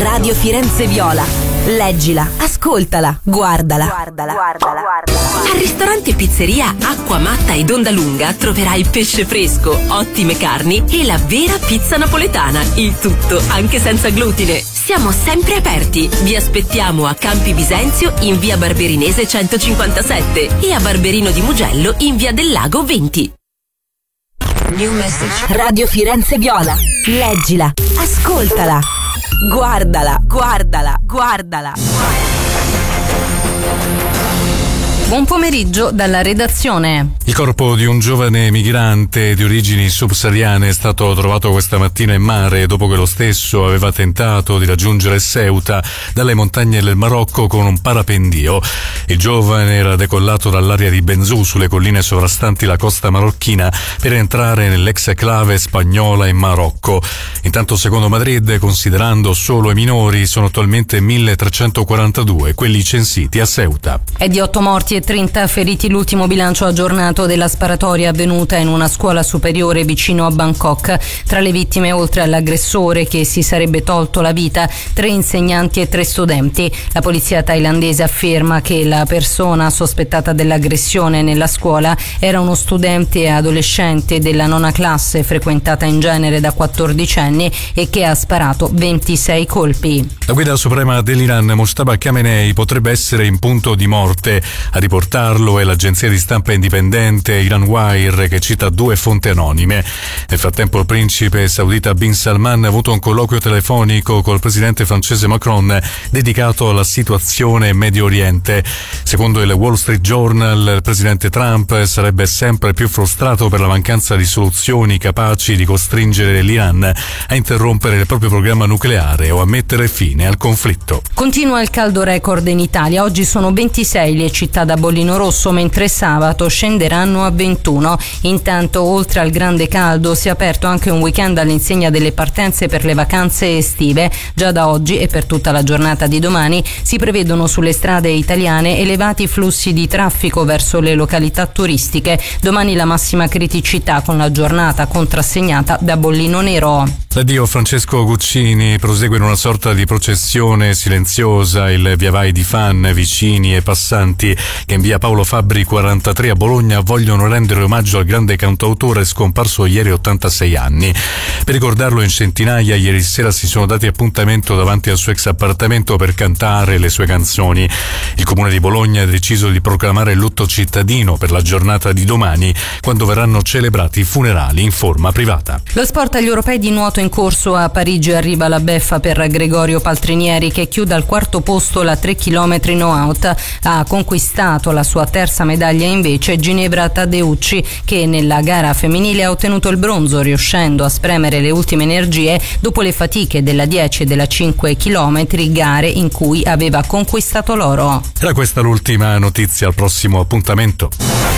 Radio Firenze Viola. Leggila, ascoltala, guardala. Al ristorante Pizzeria Acqua Matta ed Onda Lunga troverai pesce fresco, ottime carni e la vera pizza napoletana. Il tutto anche senza glutine. Siamo sempre aperti. Vi aspettiamo a Campi Bisenzio in via Barberinese 157 e a Barberino di Mugello in via del Lago 20. New message. Radio Firenze Viola. Leggila, ascoltala, guardala. Buon pomeriggio dalla redazione. Il corpo di un giovane migrante di origini subsahariane è stato trovato questa mattina in mare dopo che lo stesso aveva tentato di raggiungere Ceuta dalle montagne del Marocco con un parapendio. Il giovane era decollato dall'area di Benzou sulle colline sovrastanti la costa marocchina per entrare nell'ex enclave spagnola in Marocco. Intanto, secondo Madrid, considerando solo i minori, sono attualmente 1342 quelli censiti a Ceuta. È di 8 morti e 30 feriti l'ultimo bilancio aggiornato della sparatoria avvenuta in una scuola superiore vicino a Bangkok. Tra le vittime, oltre all'aggressore che si sarebbe tolto la vita, 3 insegnanti e 3 studenti. La polizia thailandese afferma che la persona sospettata dell'aggressione nella scuola era uno studente adolescente della 9ª classe, frequentata in genere da 14 anni, e che ha sparato 26 colpi. La guida suprema dell'Iran, Mojtaba Khamenei, potrebbe essere in punto di morte. A riportarlo è l'agenzia di stampa indipendente Iran Wire, che cita 2 fonti anonime. Nel frattempo il principe saudita Bin Salman ha avuto un colloquio telefonico col presidente francese Macron dedicato alla situazione in Medio Oriente. Secondo il Wall Street Journal, il presidente Trump sarebbe sempre più frustrato per la mancanza di soluzioni capaci di costringere l'Iran a interrompere il proprio programma nucleare o a mettere fine al conflitto. Continua il caldo record in Italia. Oggi sono 26 le città da bollino rosso, mentre sabato scenderanno a 21. Intanto, oltre al grande caldo, si è aperto anche un weekend all'insegna delle partenze per le vacanze estive. Già da oggi e per tutta la giornata di domani si prevedono sulle strade italiane elevati flussi di traffico verso le località turistiche. Domani la massima criticità, con la giornata contrassegnata da bollino nero. L'addio Francesco Guccini prosegue in una sorta di processione silenziosa. Il viavai di fan, vicini e passanti che in via Paolo Fabbri 43 a Bologna vogliono rendere omaggio al grande cantautore scomparso ieri 86 anni. Per ricordarlo in centinaia ieri sera si sono dati appuntamento davanti al suo ex appartamento per cantare le sue canzoni. Il comune di Bologna ha deciso di proclamare il lutto cittadino per la giornata di domani, quando verranno celebrati i funerali in forma privata. Lo sport agli europei di nuoto in corso. A Parigi arriva la beffa per Gregorio Paltrinieri, che chiude al 4º posto la 3 km no out. Ha conquistato la sua terza medaglia invece Ginevra Taddeucci, che nella gara femminile ha ottenuto il bronzo, riuscendo a spremere le ultime energie dopo le fatiche della 10 e della 5 km, gare in cui aveva conquistato l'oro. Era questa l'ultima notizia. Al prossimo appuntamento.